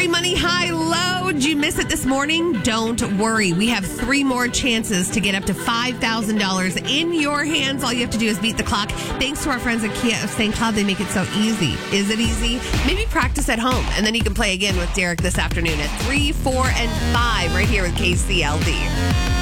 Free money high low. Did you miss it this morning? Don't worry. We have 3 more chances to get up to $5,000 in your hands. All you have to do is beat the clock. Thanks to our friends at Kia of St. Cloud, they make it so easy. Is it easy? Maybe practice at home, and then you can play again with Derek this afternoon at 3, 4, and 5 right here with KCLD.